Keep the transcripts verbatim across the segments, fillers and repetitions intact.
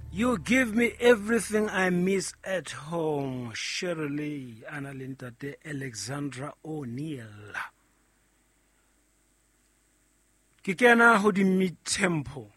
You give me everything I miss at home. Shirley Analintate Alexandra O'Neill. Ke kena ho di Mid-Tempo.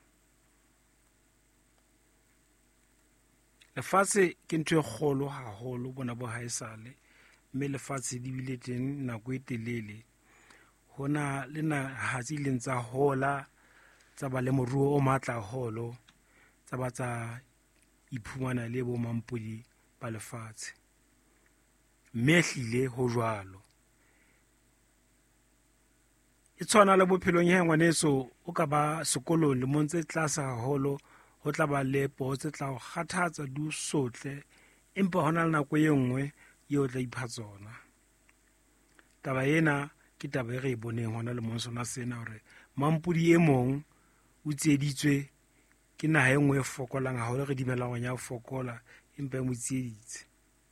Lefatshe ke ntho e kgolo haholo bona bo haesale. Mme lefatshe di bile teng nako e telele. Hona le naha tse ileng tsa hola tsa ba le moruo o matla haholo tsa ba tsa iphumana le bo mampodi ba lefatshe. Mme hlile ho jwalo. E tshwana le bophelong ya ngwaneso o ka ba sekolong le montse tlase haholo ho tla ba le po tse tla o kgathatsa du sotle empa hona le nako e nngwe eo tla ipha tsona. Taba ena ke taba e re e boneng hona le monsona sena hore mampodi e mong o tsieditswe ke naha e nngwe e fokolang haholo re dimela ngwanya ho fokola empa e mo tsieditse.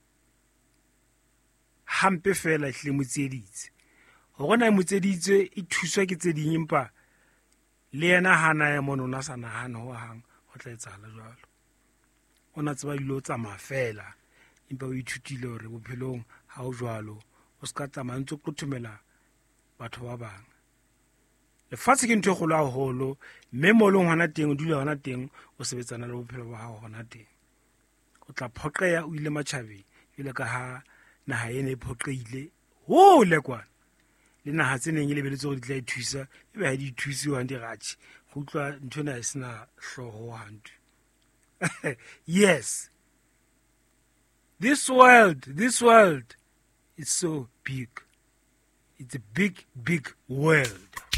Hampe fela e hle mo tsieditse. Hore na e mo tsieditse e thuswa ke tse ding empa le yena hana ya monona sa nahana ho hang ho tla etsahala jwalo. Ona tseba dilo tsamaya fela empa o ithutile hore bophelong ha o jwalo o ska tsamaya ntse o qothomela batho ba bang. Lefatshe ke ntho e kgolo haholo mme mo leng hona teng o dula hona teng o sebetsana le bophelo ba hao hona teng. O tla phoqeha o ile matjhabeng ile ka ha naha ena e phoqeile hole kwana. Le naha tse neng e lebeletse hore di tla ithusa ebe ha di ithusi wa di ratshi go utlwa ntho ena e sena hloho hantu. Yes, this world this world is so big. It's a big big world.